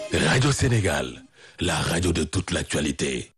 Radio Sénégal, la radio de toute l'actualité.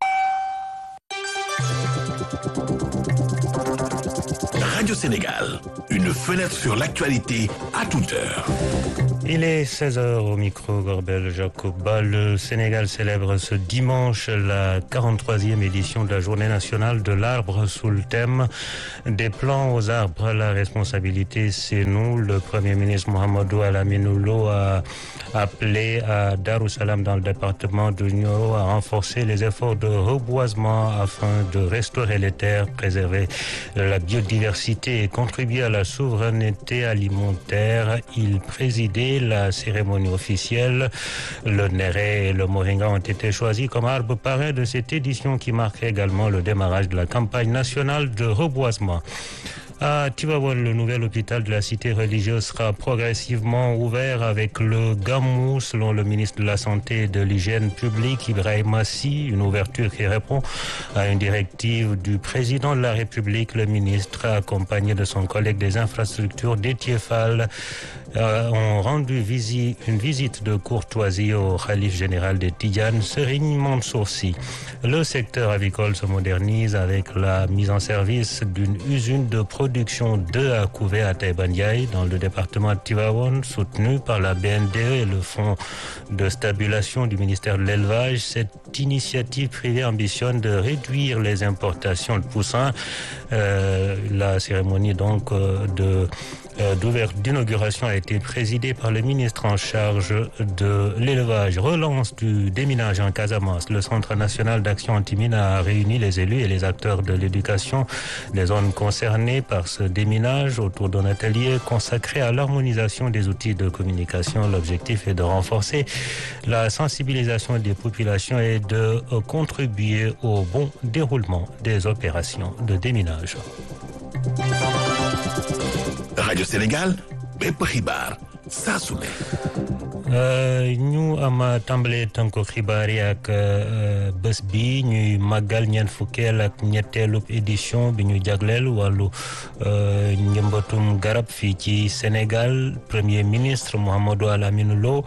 Radio Sénégal, une fenêtre sur l'actualité à toute heure. Il est 16h au micro, Gorbel Jacoba. Le Sénégal célèbre ce dimanche la 43e édition de la Journée nationale de l'arbre sous le thème des plants aux arbres. La responsabilité, c'est nous. Le Premier ministre Mahamadou Lamine Loum a appelé à Darussalam dans le département de Nioro à renforcer les efforts de reboisement afin de restaurer les terres, préserver la biodiversité et contribuer à la souveraineté alimentaire. Il présidait la cérémonie officielle. Le Néré et le Moringa ont été choisis comme arbres parrains de cette édition qui marque également le démarrage de la campagne nationale de reboisement. À Tivaouane, le nouvel hôpital de la cité religieuse sera progressivement ouvert avec le Gamou, selon le ministre de la Santé et de l'Hygiène publique, Ibrahima Sy, une ouverture qui répond à une directive du président de la République. Le ministre, accompagné de son collègue des infrastructures, Déthié Fall, ont rendu une visite de courtoisie au khalife général des Tidjanes, Serigne Mansour Sy. Le secteur avicole se modernise avec la mise en service d'une usine de production d'œufs à couver à Taïba Ndiaye dans le département de Tivaouane, soutenu par la BNDE et le Fonds de stabilisation du ministère de l'Élevage. Cette initiative privée ambitionne de réduire les importations de poussins. La cérémonie donc d'inauguration a été présidée par le ministre en charge de l'élevage. Relance du déminage en Casamance. Le Centre national d'action anti-mine a réuni les élus et les acteurs de l'éducation des zones concernées par ce déminage autour d'un atelier consacré à l'harmonisation des outils de communication. L'objectif est de renforcer la sensibilisation des populations et de contribuer au bon déroulement des opérations de déminage. Radio Sénégal, bépp xibaar saa su ne. ñu ama tàmbale tànko xibaar yi ak bés bi ñuy màggal ñeent fukkeel ak ñetteelu édition bi ñu jagleel wàllu njëmbatum garab fii ci Sénégal. Premier ministre Mahamadou Lamine Loum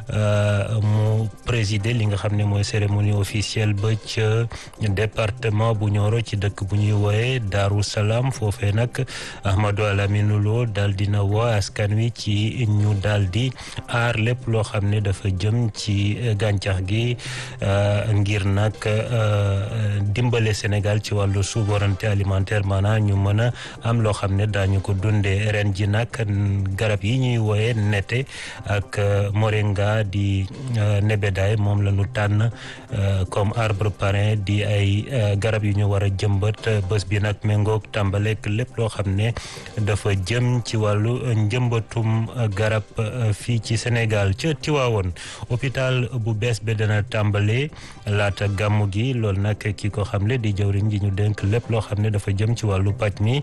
mu présider li nga xam ne mooy cérémonie officielle ba ca département bu Nioro ci dëkk bu ñuy wooye Darussalam. Foofee nag Ahmadou Lamine Loum daal dina woo askan wi ci ñu daal di aar lépp loo xam ne dafa jëm ci gàncax gi ngir nag dimbale Sénégal ci wàllu souveraineté alimentaire, maanaam ñu mën a am loo xam ne daañu ko dundee. Ren ji nag garab yi ñuy wooye nete ak moringa di nebedaay moom la ñu tànn comme arbre parrain di ay garab yu ñu war a jëmbat. bés bi nag méngoog tàmbaleek lépp loo xam ne dafa jëm ci wàllu njëmbatum garab fii ci Sénégal. ca Tivaouane hôpital bu bees bi dana tàmbale laata gàmmu gi. loolu nag ki ko xamle di jawriñ ji ñu dénk lépp loo xam ne dafa jëm ci wàllu paj mi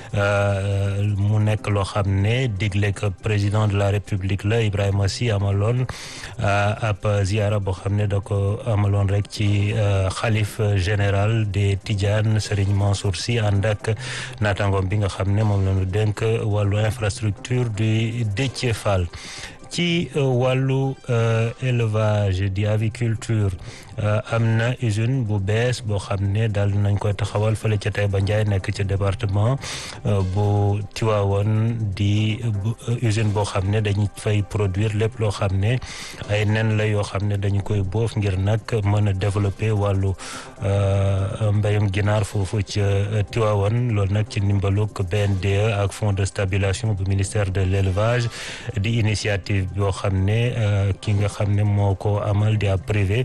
mu nekk loo xam ne digle ko président de la République la Ibrahima Sy amaloon ab ziara boo xam ne da ko amaloon rek ci xalif général des Tidjanes Serigne Mansour Sy ànd ak naataangoom bi nga xam ne moom la ñu dénk wàllu infrastructure du Déthié Fall. ci wàllu élevage di aviculture am na usine bu bees boo xam ne daal nañ koy taxawal fële ca Taïba Ndiaye nekk ca département bu Tivaouane di usine boo xam ne dañu fay produire lépp loo xam ne ay nen la yoo xam ne dañu koy boof ngir nag mën a développer wàllu mbéyum ginaar foofu ca Tivaouane. loolu nag ci ndimbalug BNDE ak Fonds de stabilisation bu ministère de l'élevage di initiative boo xam ne ki nga xam ne moo ko amal di ab privé.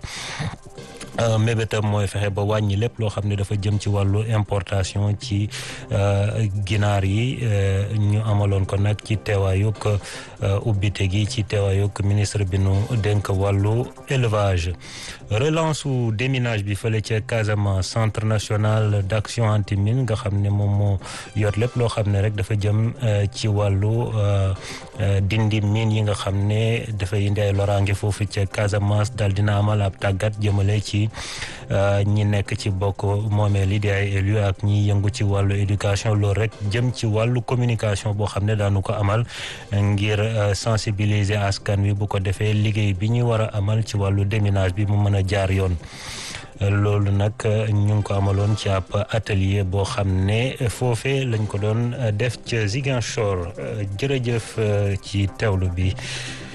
mébétam mooy fexe ba wàññi lépp loo xam ne dafa jëm ci wàllu importation ci ginaar yi. ñu amaloon ko nag ci teewaayug ubbite gi ci teewaayug ministre bi nu dénk wàllu élevage. relance u déminage bi fële ca Casamance, centre national d'action anti-mine nga xam ne moom moo yor lépp loo xam ne rek dafa jëm ci wàllu dindi mine yi nga xam ne dafa indi ay loraange foofu ca Casamance daal dina amal ab tàggat jëmale ci yi ñi nekk ci bokk moomeel yi di ay élu ak ñi yëngu ci wàllu éducation loolu rek jëm ci wàllu communication boo xam ne daanu ko amal ngir sensibiliser askan wi bu ko defee liggéey bi ñu war a amal ci wàllu déminage bi mu mën a jaar yoon. loolu nag ñu ngi ko amaloon ci ab atelier boo xam ne foofee lañ ko doon def ca Ziguinchor jërëjëf ci teewlu bi.